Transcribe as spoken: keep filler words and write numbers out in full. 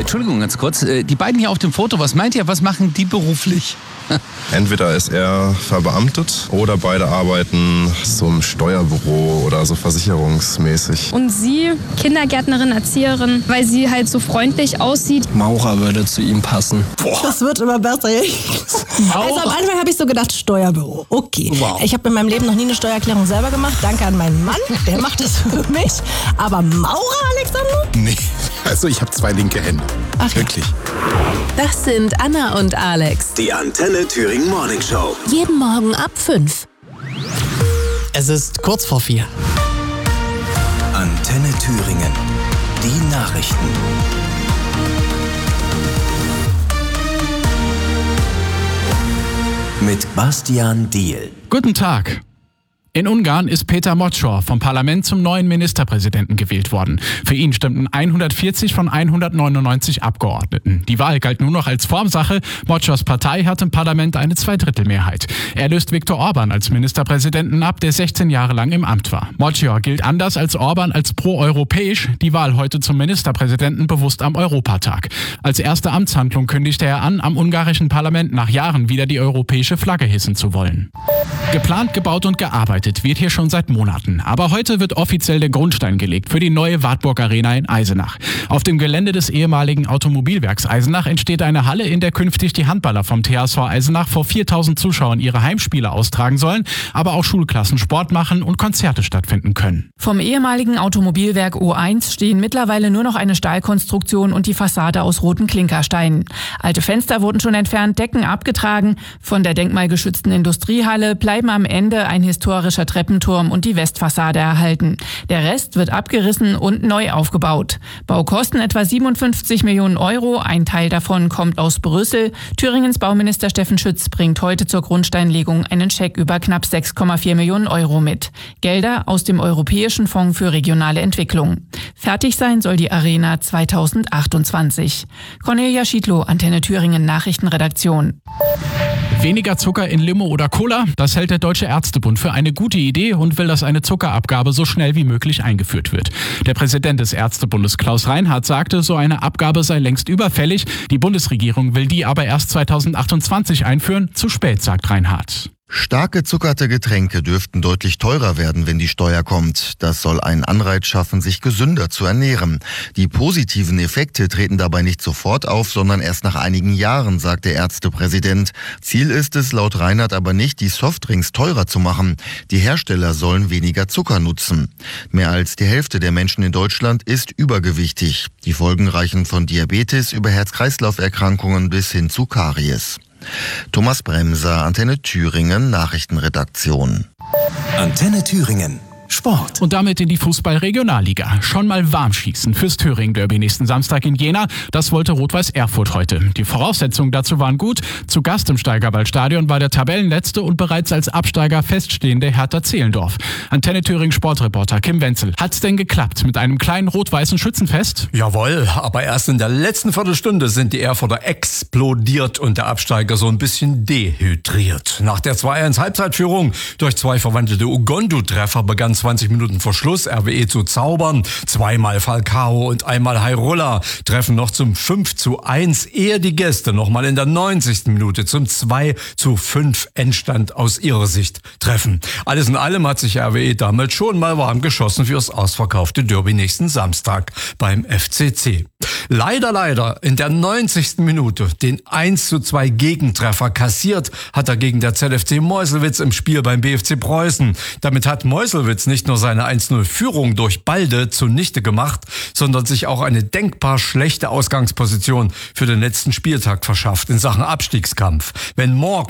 Entschuldigung, ganz kurz. Die beiden hier auf dem Foto, was meint ihr, was machen die beruflich? Entweder ist er verbeamtet oder beide arbeiten zum Steuerbüro oder so versicherungsmäßig. Und sie, Kindergärtnerin, Erzieherin, weil sie halt so freundlich aussieht. Maurer würde zu ihm passen. Boah. Das wird immer besser. Also am Anfang habe ich so gedacht, Steuerbüro, okay. Wow. Ich habe in meinem Leben noch nie eine Steuererklärung selber gemacht. Danke an meinen Mann, der macht das für mich. Aber Maurer, Alexander? Nee, also ich habe zwei linke Hände. Ach, wirklich. Das sind Anna und Alex. Die Antenne Thüringen Morning Show. Jeden Morgen ab fünf. Es ist kurz vor vier. Antenne Thüringen. Die Nachrichten. Mit Bastian Diehl. Guten Tag. In Ungarn ist Péter Mocsor vom Parlament zum neuen Ministerpräsidenten gewählt worden. Für ihn stimmten hundertvierzig von hundertneunundneunzig Abgeordneten. Die Wahl galt nur noch als Formsache. Mocsors Partei hat im Parlament eine Zweidrittelmehrheit. Er löst Viktor Orban als Ministerpräsidenten ab, der sechzehn Jahre lang im Amt war. Mocsor gilt anders als Orban als proeuropäisch. Die Wahl heute zum Ministerpräsidenten bewusst am Europatag. Als erste Amtshandlung kündigte er an, am ungarischen Parlament nach Jahren wieder die europäische Flagge hissen zu wollen. Geplant, gebaut und gearbeitet wird hier schon seit Monaten. Aber heute wird offiziell der Grundstein gelegt für die neue Wartburg Arena in Eisenach. Auf dem Gelände des ehemaligen Automobilwerks Eisenach entsteht eine Halle, in der künftig die Handballer vom T H S V Eisenach vor viertausend Zuschauern ihre Heimspiele austragen sollen, aber auch Schulklassen Sport machen und Konzerte stattfinden können. Vom ehemaligen Automobilwerk O eins stehen mittlerweile nur noch eine Stahlkonstruktion und die Fassade aus roten Klinkersteinen. Alte Fenster wurden schon entfernt, Decken abgetragen. Von der denkmalgeschützten Industriehalle bleiben am Ende ein historischer Treppenturm und die Westfassade erhalten. Der Rest wird abgerissen und neu aufgebaut. Baukosten etwa siebenundfünfzig Millionen Euro. Ein Teil davon kommt aus Brüssel. Thüringens Bauminister Steffen Schütz bringt heute zur Grundsteinlegung einen Scheck über knapp sechs Komma vier Millionen Euro mit. Gelder aus dem Europäischen Fonds für regionale Entwicklung. Fertig sein soll die Arena zweitausendachtundzwanzig. Cornelia Schiedlow, Antenne Thüringen Nachrichtenredaktion. Weniger Zucker in Limo oder Cola, das hält der Deutsche Ärztebund für eine gute Idee und will, dass eine Zuckerabgabe so schnell wie möglich eingeführt wird. Der Präsident des Ärztebundes Klaus Reinhardt sagte, so eine Abgabe sei längst überfällig. Die Bundesregierung will die aber erst zweitausendachtundzwanzig einführen. Zu spät, sagt Reinhardt. Stark gezuckerte Getränke dürften deutlich teurer werden, wenn die Steuer kommt. Das soll einen Anreiz schaffen, sich gesünder zu ernähren. Die positiven Effekte treten dabei nicht sofort auf, sondern erst nach einigen Jahren, sagt der Ärztepräsident. Ziel ist es laut Reinhardt aber nicht, die Softdrinks teurer zu machen. Die Hersteller sollen weniger Zucker nutzen. Mehr als die Hälfte der Menschen in Deutschland ist übergewichtig. Die Folgen reichen von Diabetes über Herz-Kreislauf-Erkrankungen bis hin zu Karies. Thomas Bremser, Antenne Thüringen, Nachrichtenredaktion. Antenne Thüringen. Sport. Und damit in die Fußball-Regionalliga. Schon mal warm schießen fürs Thüringen-Derby nächsten Samstag in Jena. Das wollte Rot-Weiß Erfurt heute. Die Voraussetzungen dazu waren gut. Zu Gast im Steigerwaldstadion war der Tabellenletzte und bereits als Absteiger feststehende Hertha Zehlendorf. Antenne Thüringen Sportreporter Kim Wenzel. Hat's denn geklappt mit einem kleinen rot-weißen Schützenfest? Jawohl, aber erst in der letzten Viertelstunde sind die Erfurter explodiert und der Absteiger so ein bisschen dehydriert. Nach der zwei eins Halbzeitführung durch zwei verwandelte Ugondu-Treffer begann zwanzig Minuten vor Schluss R W E zu zaubern. Zweimal Falcao und einmal Hairola treffen noch zum fünf zu eins, ehe die Gäste nochmal in der neunzigsten Minute zum zwei zu fünf Endstand aus ihrer Sicht treffen. Alles in allem hat sich R W E damit schon mal warm geschossen fürs ausverkaufte Derby nächsten Samstag beim F C C. Leider, leider in der neunzigsten Minute den eins zu zwei Gegentreffer kassiert hat dagegen der Z F C Meuselwitz im Spiel beim B F C Preußen. Damit hat Meuselwitz nicht nur seine eins null Führung durch Balde zunichte gemacht, sondern sich auch eine denkbar schlechte Ausgangsposition für den letzten Spieltag verschafft in Sachen Abstiegskampf. Wenn morgen